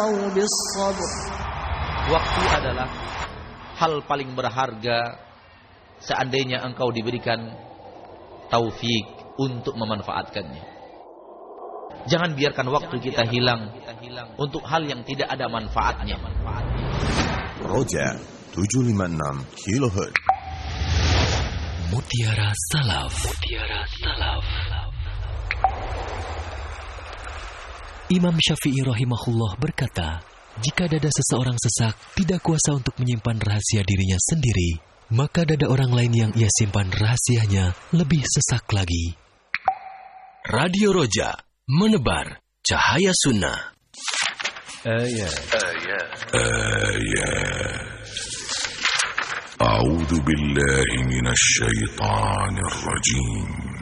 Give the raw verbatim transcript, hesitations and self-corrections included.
Waktu adalah hal paling berharga seandainya engkau diberikan taufik untuk memanfaatkannya. Jangan biarkan waktu kita hilang untuk hal yang tidak ada manfaatnya. Roja tujuh lima enam kilohertz. Mutiara Salaf. Mutiara Salaf. Imam Syafi'i rahimahullah berkata, jika dada seseorang sesak tidak kuasa untuk menyimpan rahasia dirinya sendiri, maka dada orang lain yang ia simpan rahasianya lebih sesak lagi. Radio Roja menebar cahaya sunnah. Ayat. Ayat. Ayat. A'udzu billahi minasy syaithanir rajim.